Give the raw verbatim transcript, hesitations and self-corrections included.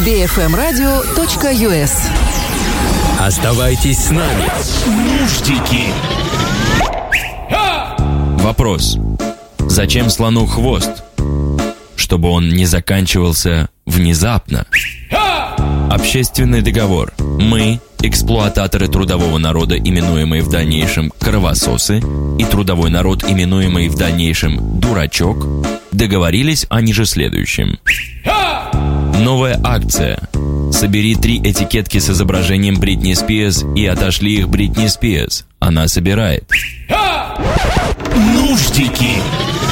би эф эм радио точка ю эс. Оставайтесь с нами. Нуждики. Вопрос. Зачем слону хвост? Чтобы он не заканчивался внезапно. Общественный договор. Мы, эксплуататоры трудового народа, именуемые в дальнейшем кровососы, и трудовой народ, именуемый в дальнейшем дурачок, договорились о ниже следующем. Новая акция. Собери три этикетки с изображением Бритни Спирс и отошли их Бритни Спирс. Она собирает. Нуждики.